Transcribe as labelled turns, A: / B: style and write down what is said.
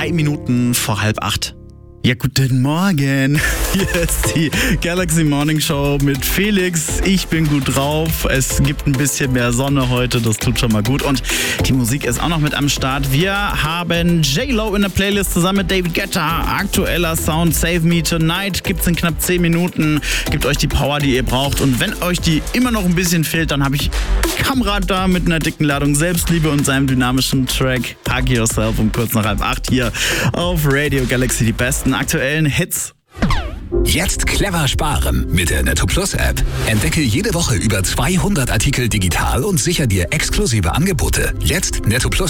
A: 3 Minuten vor 7:30. Ja, guten Morgen. Hier ist die Galaxy Morning Show mit Felix. Ich bin gut drauf. Es gibt ein bisschen mehr Sonne heute. Das tut schon mal gut. Und die Musik ist auch noch mit am Start. Wir haben J-Lo in der Playlist zusammen mit David Guetta. Aktueller Sound Save Me Tonight gibt's in knapp 10 Minuten. Gibt euch die Power, die ihr braucht. Und wenn euch die immer noch ein bisschen fehlt, dann habe ich Kamrad da mit einer dicken Ladung Selbstliebe und seinem dynamischen Track Hug Yourself um kurz nach 7:30 hier auf Radio Galaxy. Die besten aktuellen Hits.
B: Jetzt clever sparen mit der Netto Plus App. Entdecke jede Woche über 200 Artikel digital und sichere dir exklusive Angebote. Jetzt Netto Plus.